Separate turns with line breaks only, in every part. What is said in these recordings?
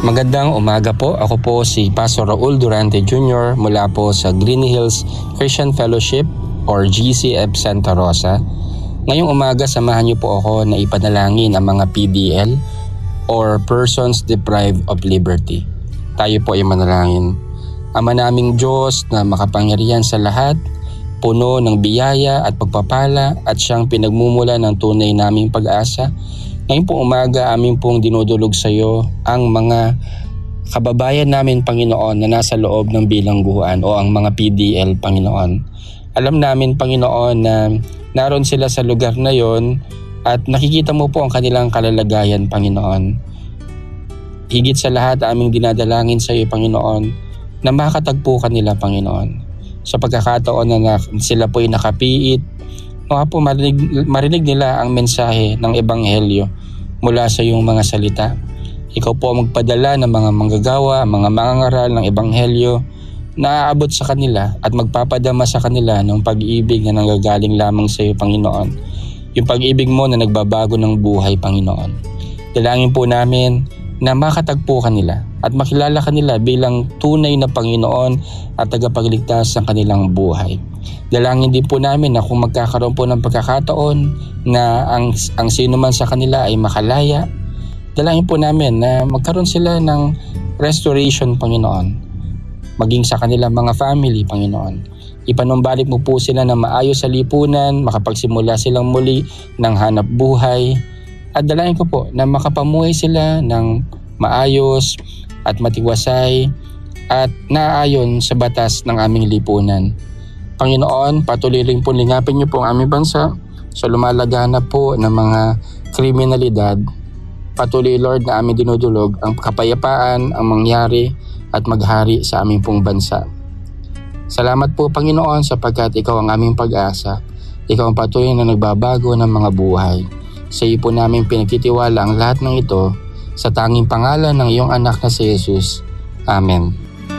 Magandang umaga po. Ako po si Pastor Raul Durante Jr. mula po sa Green Hills Christian Fellowship or GCF Santa Rosa. Ngayong umaga, samahan niyo po ako na ipanalangin ang mga PDL or Persons Deprived of Liberty. Tayo po ay manalangin. Ama naming Diyos na makapangyarihan sa lahat, puno ng biyaya at pagpapala at siyang pinagmumula ng tunay naming pag-asa. Ngayon pong umaga, amin pong dinudulog sa iyo ang mga kababayan namin, Panginoon, na nasa loob ng bilangguan o ang mga PDL, Panginoon. Alam namin, Panginoon, na naroon sila sa lugar na yon at nakikita mo po ang kanilang kalalagayan, Panginoon. Higit sa lahat, aming dinadalangin sa iyo, Panginoon, na makatagpo kanila, Panginoon. Sa pagkakataon na sila po ay nakapiit, mga po marinig nila ang mensahe ng Ebanghelyo mula sa iyong mga salita. Ikaw po magpadala ng mga manggagawa, mga mangangaral ng Ebanghelyo na aabot sa kanila at magpapadama sa kanila ng pag-ibig na nanggagaling lamang sa iyo, Panginoon. Yung pag-ibig mo na nagbabago ng buhay, Panginoon. Dalangin po namin na makatagpo kanila at makilala kanila bilang tunay na Panginoon at tagapagligtas ng kanilang buhay. Dalangin din po namin na kung magkakaroon po ng pagkakataon na ang sino man sa kanila ay makalaya, dalangin po namin na magkaroon sila ng restoration, Panginoon. Maging sa kanilang mga family, Panginoon. Ipanumbalik mo po sila na maayos sa lipunan, makapagsimula silang muli ng hanap buhay. At dalangin ko po na makapamuhay sila ng maayos at matiwasay at naayon sa batas ng aming lipunan. Panginoon, patuloy rin po lingapin niyo po ang aming bansa sa lumalaganap po ng mga kriminalidad. Patuloy, Lord, na aming dinudulog ang kapayapaan ang mangyari at maghari sa aming pong bansa. Salamat po, Panginoon, sapagkat ikaw ang aming pag-asa. Ikaw ang patuloy na nagbabago ng mga buhay. Sa iyo po namin pinagtitiwala ang lahat ng ito sa tanging pangalan ng iyong anak na si Jesus. Amen.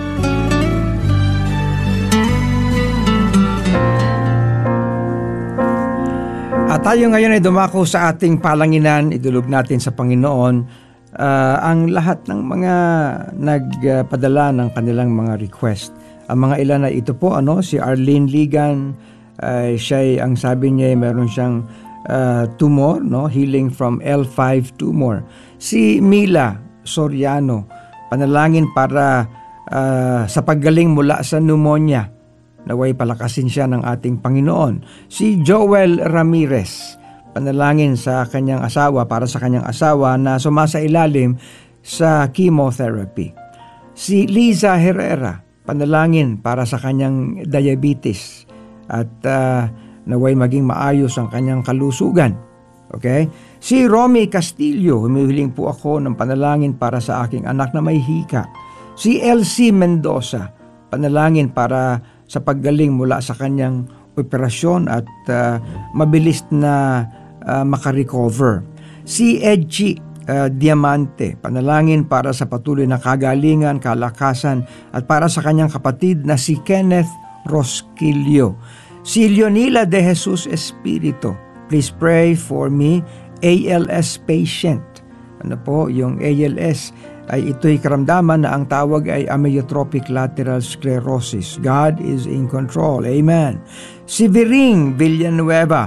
At tayo ngayon ay dumako sa ating palanginan, idulog natin sa Panginoon ang lahat ng mga nagpadala ng kanilang mga request. Ang mga ilan ay ito po, si Arlene Ligan, siya ang sabi niya meron siyang tumor, healing from L5 tumor. Si Mila Soriano, panalangin para sa paggaling mula sa pneumonia. Naway palakasin siya ng ating Panginoon. Si Joel Ramirez, panalangin sa kanyang asawa, para sa kanyang asawa na sumasailalim sa chemotherapy. Si Liza Herrera, panalangin para sa kanyang diabetes at naway maging maayos ang kanyang kalusugan. Okay? Si Romy Castillo, humihiling po ako ng panalangin para sa aking anak na may hika. Si LC Mendoza, panalangin para sa paggaling mula sa kanyang operasyon at mabilis na makarecover. Si Edgy Diamante, panalangin para sa patuloy na kagalingan, kalakasan at para sa kanyang kapatid na si Kenneth Rosquillo. Si Leonila de Jesus Espirito, please pray for me, ALS patient. Ano po, yung ALS ay ito'y karamdaman na ang tawag ay amyotrophic lateral sclerosis. God is in control. Amen. Si Viring Villanueva,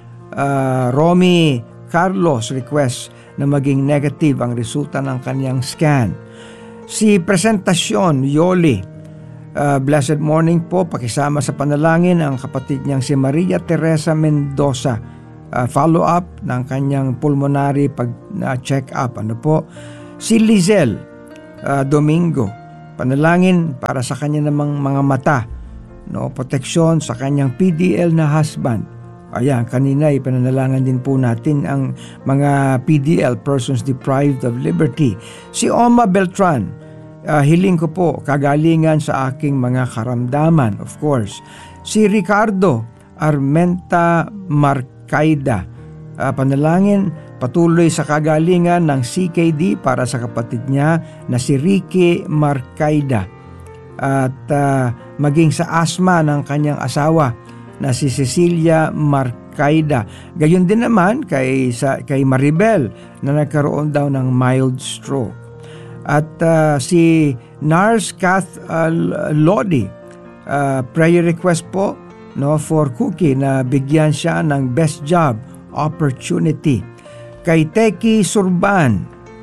Romy Carlos request na maging negative ang resulta ng kanyang scan. Si Presentacion Yoli, blessed morning po, pakisama sa panalangin ang kapatid niyang si Maria Teresa Mendoza. Follow up ng kanyang pulmonary check up. Ano po? Si Lizelle Domingo, panalangin para sa kanya namang mga mata, proteksyon sa kanyang PDL na husband. Ayan, kanina ipananalangan din po natin ang mga PDL, Persons Deprived of Liberty. Si Oma Beltran, hiling ko po kagalingan sa aking mga karamdaman, of course. Si Ricardo Armenta Marcaida, panalangin patuloy sa kagalingan ng CKD para sa kapatid niya na si Ricky Marcaida at maging sa asma ng kanyang asawa na si Cecilia Marcaida. Gayon din naman kay Maribel na nagkaroon daw ng mild stroke. At si Nars Kath Lodi, prayer request po for Cookie na bigyan siya ng best job opportunity. Kay Teki Surban,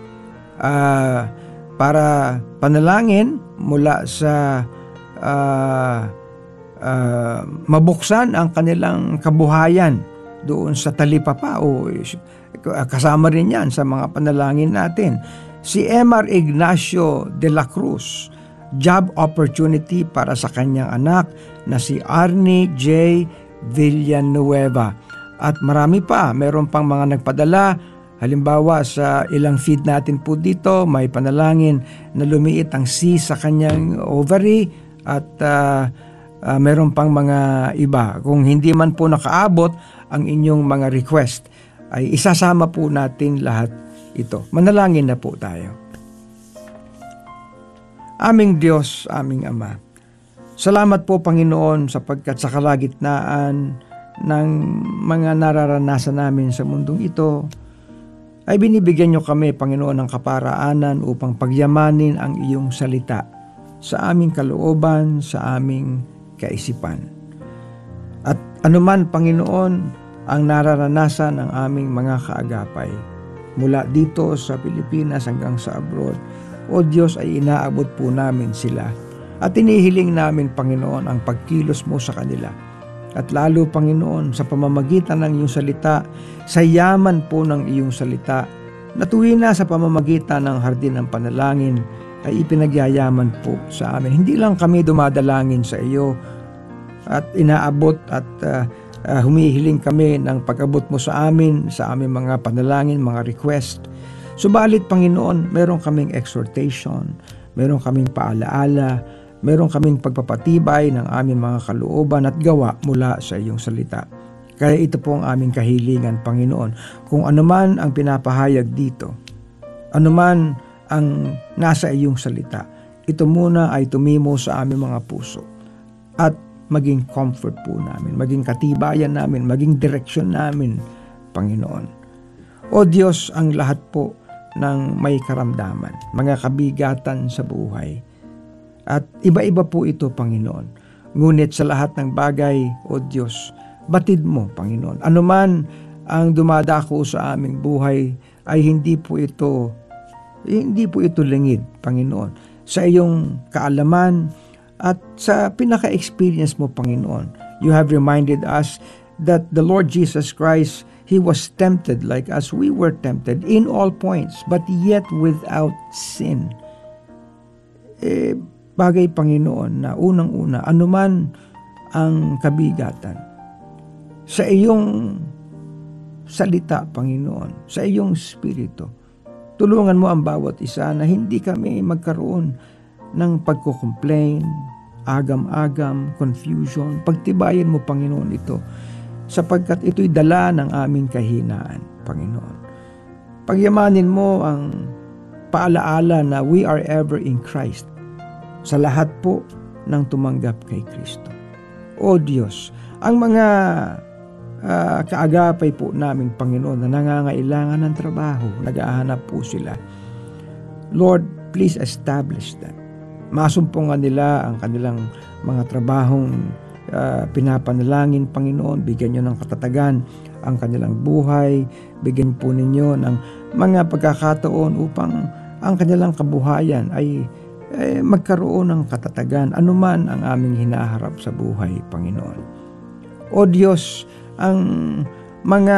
para panalangin mula sa mabuksan ang kanilang kabuhayan doon sa talipapa, o kasama rin yan sa mga panalangin natin. Si Emar Ignacio de la Cruz, job opportunity para sa kanyang anak na si Arnie J. Villanueva. At marami pa, meron pang mga nagpadala. Halimbawa sa ilang feed natin po dito, may panalangin na lumiit ang cyst sa kanyang ovary, at meron pang mga iba. Kung hindi man po nakaabot ang inyong mga request, ay isasama po natin lahat ito. Manalangin na po tayo. Aming Diyos, aming Ama, salamat po Panginoon sapagkat sa kalagitnaan ng mga nararanasan namin sa mundong ito, ay binibigyan nyo kami, Panginoon, ng kaparaanan upang pagyamanin ang iyong salita sa aming kalooban, sa aming kaisipan. At anuman, Panginoon, ang nararanasan ng aming mga kaagapay, mula dito sa Pilipinas hanggang sa abroad, o Diyos, ay inaabot po namin sila. At inihiling namin, Panginoon, ang pagkilos mo sa kanila. At lalo, Panginoon, sa pamamagitan ng iyong salita, sa yaman po ng iyong salita, na tuwina sa pamamagitan ng hardin ng panalangin, ay ipinagyayaman po sa amin. Hindi lang kami dumadalangin sa iyo at inaabot at humihiling kami ng pag-abot mo sa amin, sa aming mga panalangin, mga request. Subalit, Panginoon, meron kaming exhortation, meron kaming paalaala, meron kaming pagpapatibay ng aming mga kalooban at gawa mula sa iyong salita. Kaya ito po ang aming kahilingan, Panginoon. Kung anuman ang pinapahayag dito, anuman ang nasa iyong salita, ito muna ay tumimo sa aming mga puso at maging comfort po namin, maging katibayan namin, maging direksyon namin, Panginoon. O Diyos, ang lahat po ng may karamdaman, mga kabigatan sa buhay, at iba-iba po ito, Panginoon. Ngunit sa lahat ng bagay, O Diyos, batid mo, Panginoon. Anuman ang dumadako sa aming buhay, ay hindi po ito lingid, Panginoon. Sa iyong kaalaman at sa pinaka-experience mo, Panginoon, you have reminded us that the Lord Jesus Christ, He was tempted like as we were tempted in all points, but yet without sin. Bagay, Panginoon, na unang-una, anuman ang kabigatan, sa iyong salita, Panginoon, sa iyong Espiritu, tulungan mo ang bawat isa na hindi kami magkaroon ng pagko-complain, agam-agam, confusion. Pagtibayan mo, Panginoon, ito, sapagkat ito'y dala ng aming kahinaan, Panginoon. Pagyamanin mo ang paalaala na we are ever in Christ sa lahat po ng tumanggap kay Kristo. O Diyos, ang mga kaagapay po namin, Panginoon, na nangangailangan ng trabaho, nag-ahanap po sila, Lord, please establish them. Masumpungan nila ang kanilang mga trabahong pinapanalangin, Panginoon. Bigyan nyo ng katatagan ang kanilang buhay. Bigyan po ninyo ng mga pagkakataon upang ang kanilang kabuhayan ay magkaroon ng katatagan anuman ang aming hinaharap sa buhay, Panginoon. O Diyos, ang mga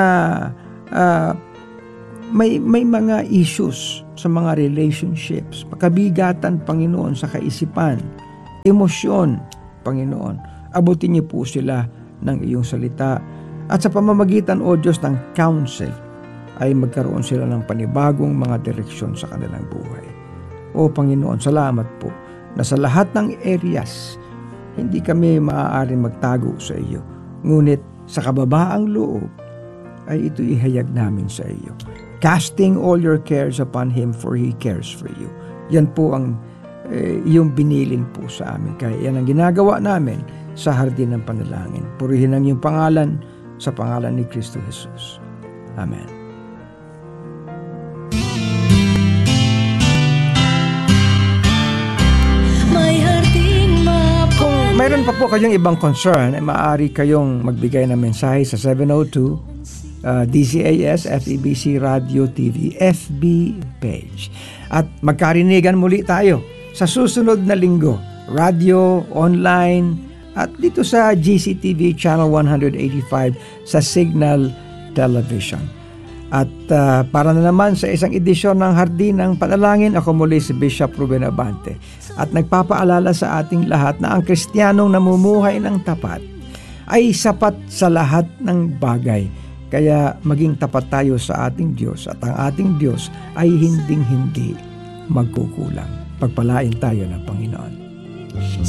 may mga issues sa mga relationships, kabigatan, Panginoon, sa kaisipan, emosyon, Panginoon, abutin niyo po sila ng iyong salita at sa pamamagitan, O Diyos, ng counsel ay magkaroon sila ng panibagong mga direksyon sa kanilang buhay. O Panginoon, salamat po na sa lahat ng areas hindi kami maaaring magtago sa iyo, ngunit sa kababaang loob ay ito ihayag namin sa iyo. Casting all your cares upon Him, for He cares for you. Yan po ang iyong binilin po sa amin. Kaya yan ang ginagawa namin sa hardin ng panalangin. Purihin ang iyong pangalan sa pangalan ni Kristo Jesus. Amen. mayroon pa po kayong ibang concern, maaari kayong magbigay ng mensahe sa 702 DCAS FEBC Radio TV FB page. At magkarinigan muli tayo sa susunod na linggo, radio, online, at dito sa GCTV Channel 185 sa Signal Television. At para na naman sa isang edisyon ng Hardin ng Panalangin, ako muli si Bishop Ruben Abante. At nagpapaalala sa ating lahat na ang Kristiyanong namumuhay ng tapat ay sapat sa lahat ng bagay. Kaya maging tapat tayo sa ating Diyos at ang ating Diyos ay hinding-hindi magkukulang. Pagpalain tayo ng Panginoon.